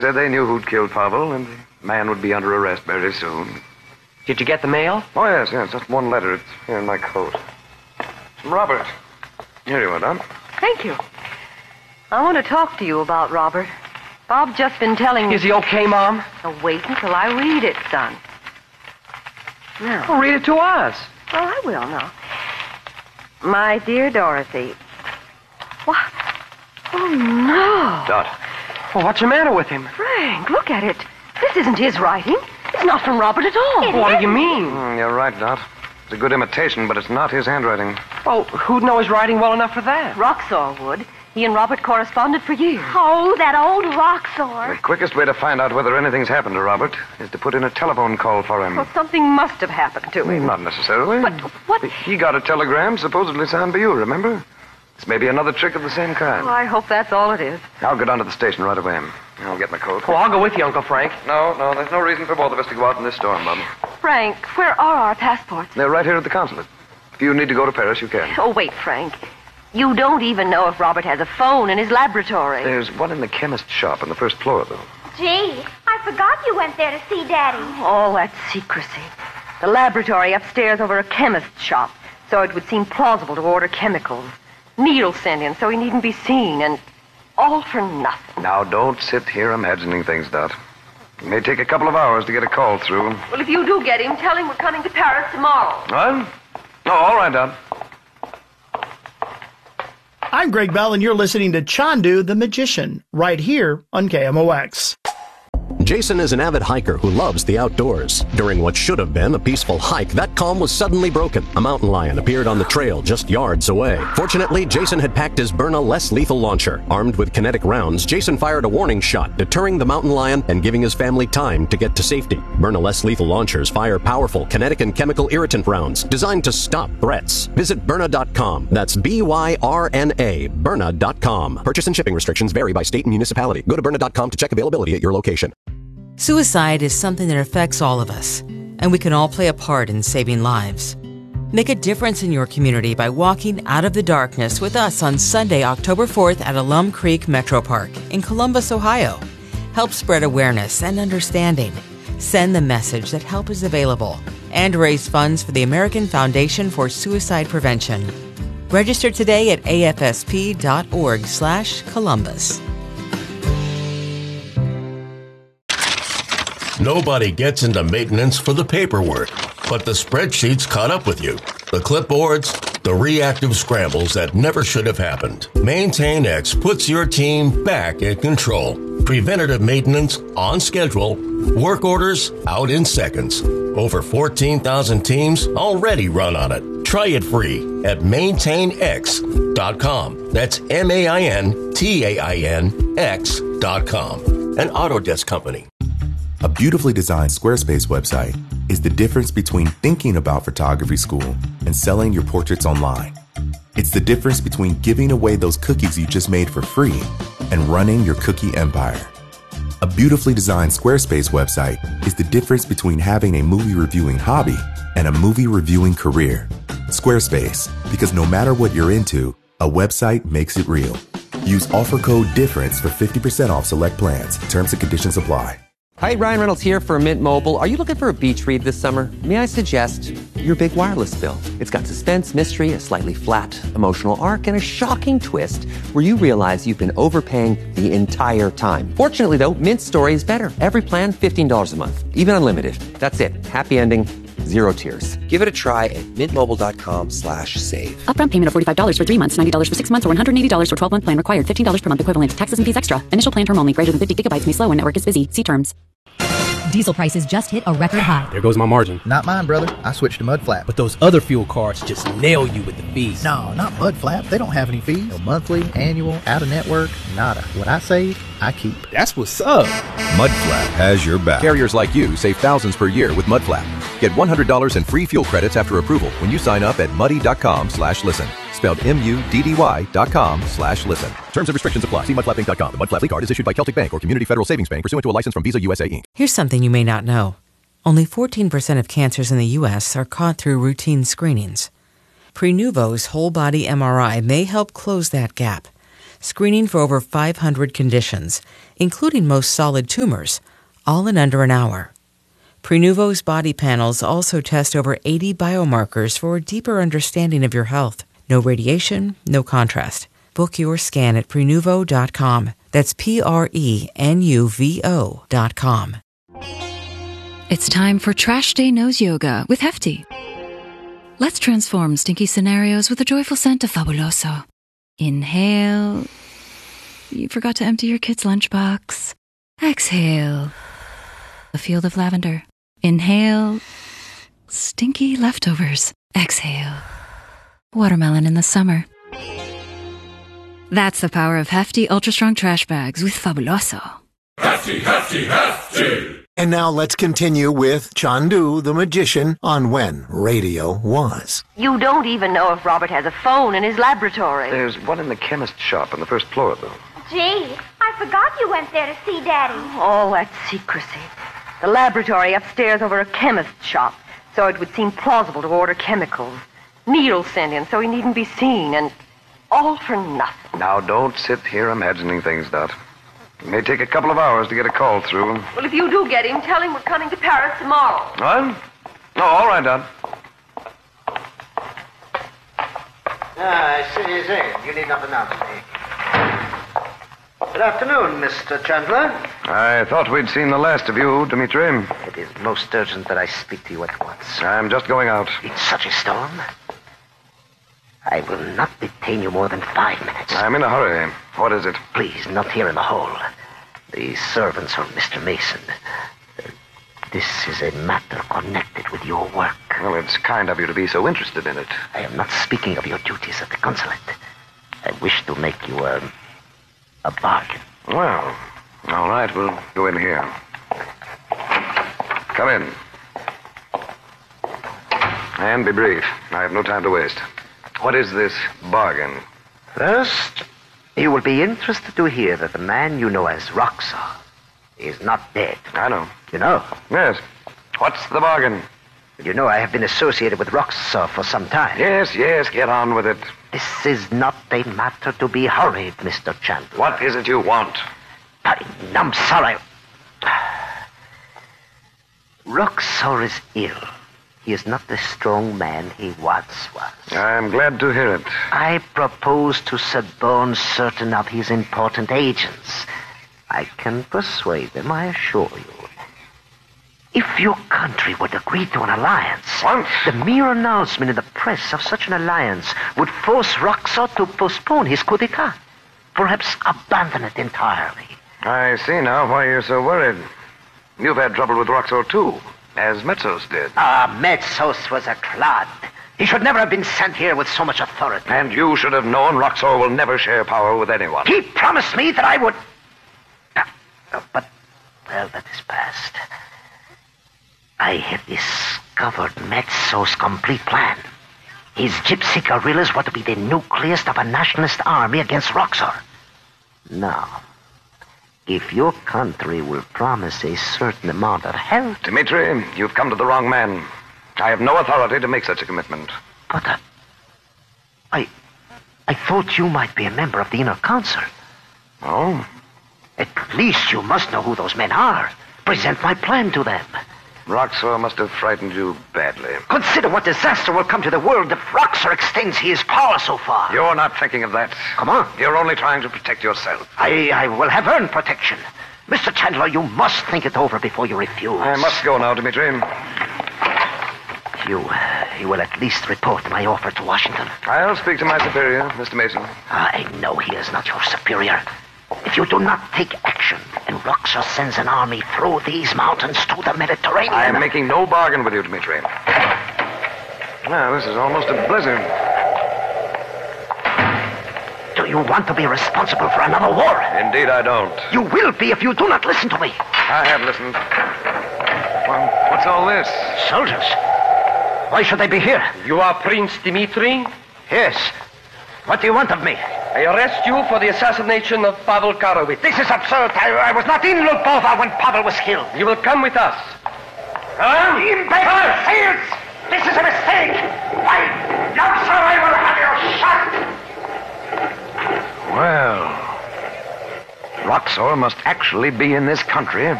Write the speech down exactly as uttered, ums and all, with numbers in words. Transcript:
Said they knew who'd killed Pavel, and the man would be under arrest very soon. Did you get the mail? Oh, yes, yes. Just one letter. It's here in my coat. From Robert. Here you are, Don. Thank you. I want to talk to you about Robert. Bob's just been telling me... Is he okay, Mom? Now, wait until I read it, son. Now. Well, read it to us. Well, I will now. My dear Dorothy. What? Oh, no. Dot. Well, what's the matter with him? Frank, look at it. This isn't his writing. It's not from Robert at all. It what isn't. do you mean? Mm, you're right, Dot. It's a good imitation, but it's not his handwriting. Well, who'd know his writing well enough for that? Roxor would. He and Robert corresponded for years. Oh, that old Roxor. The quickest way to find out whether anything's happened to Robert is to put in a telephone call for him. Well, something must have happened to him. Not necessarily. But what... He got a telegram supposedly signed by you, remember? This may be another trick of the same kind. Oh, I hope that's all it is. I'll go down to the station right away. I'll get my coat. Well, I'll go with you, Uncle Frank. No, no, there's no reason for both of us to go out in this storm, Mom. Frank, where are our passports? They're right here at the consulate. If you need to go to Paris, you can. Oh, wait, Frank. You don't even know if Robert has a phone in his laboratory. There's one in the chemist's shop on the first floor, though. Gee, I forgot you went there to see Daddy. All that secrecy. The laboratory upstairs over a chemist's shop, so it would seem plausible to order chemicals. Needles sent in so he needn't be seen, and all for nothing. Now, don't sit here imagining things, Dot. It may take a couple of hours to get a call through. Well, if you do get him, tell him we're coming to Paris tomorrow. What? Oh, all right, Dot. I'm Greg Bell, and you're listening to Chandu the Magician, right here on K M O X. Jason is an avid hiker who loves the outdoors. During what should have been a peaceful hike, that calm was suddenly broken. A mountain lion appeared on the trail just yards away. Fortunately, Jason had packed his Byrna less lethal launcher. Armed with kinetic rounds, Jason fired a warning shot, deterring the mountain lion and giving his family time to get to safety. Byrna less lethal launchers fire powerful kinetic and chemical irritant rounds designed to stop threats. Visit Byrna dot com. That's B Y R N A, Byrna dot com. Purchase and shipping restrictions vary by state and municipality. Go to Byrna dot com to check availability at your location. Suicide is something that affects all of us, and we can all play a part in saving lives. Make a difference in your community by walking out of the darkness with us on Sunday, October fourth at Alum Creek Metro Park in Columbus, Ohio. Help spread awareness and understanding. Send the message that help is available and raise funds for the American Foundation for Suicide Prevention. Register today at A F S P dot org slash Columbus. Nobody gets into maintenance for the paperwork, but the spreadsheets caught up with you. The clipboards, the reactive scrambles that never should have happened. MaintainX puts your team back in control. Preventative maintenance on schedule. Work orders out in seconds. Over fourteen thousand teams already run on it. Try it free at maintain x dot com. That's M A I N T A I N X dot com. An Autodesk company. A beautifully designed Squarespace website is the difference between thinking about photography school and selling your portraits online. It's the difference between giving away those cookies you just made for free and running your cookie empire. A beautifully designed Squarespace website is the difference between having a movie reviewing hobby and a movie reviewing career. Squarespace, because no matter what you're into, a website makes it real. Use offer code DIFFERENCE for fifty percent off select plans. Terms and conditions apply. Hi, Ryan Reynolds here for Mint Mobile. Are you looking for a beach read this summer? May I suggest your big wireless bill? It's got suspense, mystery, a slightly flat emotional arc, and a shocking twist where you realize you've been overpaying the entire time. Fortunately, though, Mint's story is better. Every plan, fifteen dollars a month, even unlimited. That's it. Happy ending, zero tears. Give it a try at mintmobile.com slash save. Upfront payment of forty-five dollars for three months, ninety dollars for six months, or one hundred eighty dollars for twelve-month plan required. fifteen dollars per month equivalent. Taxes and fees extra. Initial plan term only. Greater than fifty gigabytes may slow when network is busy. See terms. Diesel prices just hit a record high. There goes my margin. Not mine, brother. I switched to Mudflap. But those other fuel cards just nail you with the fees. No, not Mudflap. They don't have any fees. No monthly, annual, out-of-network, nada. What I save, I keep. That's what's up. Mudflap has your back. Carriers like you save thousands per year with Mudflap. Get one hundred dollars in free fuel credits after approval when you sign up at muddy.com slash listen. Spelled M-U-D-D-Y dot com slash listen. Terms and restrictions apply. See mudflap inc dot com. The Mudflap card is issued by Celtic Bank or Community Federal Savings Bank pursuant to a license from Visa U S A Incorporated. Here's something you may not know. Only fourteen percent of cancers in the U S are caught through routine screenings. Prenuvo's whole-body M R I may help close that gap. screening for over five hundred conditions, including most solid tumors, all in under an hour. Prenuvo's body panels also test over eighty biomarkers for a deeper understanding of your health. No radiation, no contrast. Book your scan at Prenuvo dot com. That's P R E N U V O dot com. It's time for Trash Day Nose Yoga with Hefty. Let's transform stinky scenarios with the joyful scent of Fabuloso. Inhale. You forgot to empty your kid's lunchbox. Exhale. A field of lavender. Inhale. Stinky leftovers. Exhale. Watermelon in the summer. That's the power of Hefty Ultra Strong Trash Bags with Fabuloso. Hefty, hefty, hefty! And now let's continue with Chandu the Magician on When Radio Was. You don't even know if Robert has a phone in his laboratory. There's one in the chemist shop on the first floor, though. Gee, I forgot you went there to see Daddy. Oh, that's secrecy. The laboratory upstairs over a chemist's shop, so it would seem plausible to order chemicals. Needles sent in so he needn't be seen, and all for nothing. Now, don't sit here imagining things, Dot. It may take a couple of hours to get a call through. Well, if you do get him, tell him we're coming to Paris tomorrow. What? Oh, all right, Dot. Ah, I see he's in. You need not announce me. Good afternoon, Mister Chandler. I thought we'd seen the last of you, Dmitri. It is most urgent that I speak to you at once. I'm just going out. In such a storm? I will not detain you more than five minutes. I'm in a hurry. What is it? Please, not here in the hall. The servants are Mister Mason. Uh, this is a matter connected with your work. Well, it's kind of you to be so interested in it. I am not speaking of your duties at the consulate. I wish to make you a, a bargain. Well, all right, we'll go in here. Come in. And be brief. I have no time to waste. What is this bargain? First, you will be interested to hear that the man you know as Roxor is not dead. I know. You know? Yes. What's the bargain? You know I have been associated with Roxor for some time. Yes, yes, get on with it. This is not a matter to be hurried, Mister Chandler. What is it you want? I, I'm sorry. Roxor is ill. He is not the strong man he once was. I'm glad to hear it. I propose to suborn certain of his important agents. I can persuade them, I assure you. If your country would agree to an alliance, what? The mere announcement in the press of such an alliance would force Roxor to postpone his coup d'etat, perhaps abandon it entirely. I see now why you're so worried. You've had trouble with Roxor, too. As Metzos did. Ah, Metzos was a clod. He should never have been sent here with so much authority. And you should have known Roxor will never share power with anyone. He promised me that I would... Uh, uh, but, well, that is past. I have discovered Metzos' complete plan. His gypsy guerrillas were to be the nucleus of a nationalist army against Roxor. Now... if your country will promise a certain amount of help... Dmitri, you've come to the wrong man. I have no authority to make such a commitment. But uh, I... I thought you might be a member of the Inner Council. Oh? At least you must know who those men are. Present my plan to them. Roxor must have frightened you badly. Consider what disaster will come to the world if Roxor extends his power so far. You're not thinking of that. Come on. You're only trying to protect yourself. I, I will have earned protection. Mister Chandler, you must think it over before you refuse. I must go now, Dmitri. You, you will at least report my offer to Washington. I'll speak to my superior, Mister Mason. I know he is not your superior. If you do not take action, and Roxor sends an army through these mountains to the Mediterranean... I am making no bargain with you, Dmitri. Now, this is almost a blizzard. Do you want to be responsible for another war? Indeed, I don't. You will be if you do not listen to me. I have listened. Well, what's all this? Soldiers. Why should they be here? You are Prince Dmitri? Yes. What do you want of me? I arrest you for the assassination of Pavel Karowitz. This is absurd. I, I was not in Lubova when Pavel was killed. You will come with us. Huh? Imbeciles! This is a mistake! Why, no, sir, I will have you shot! Well, Roxor must actually be in this country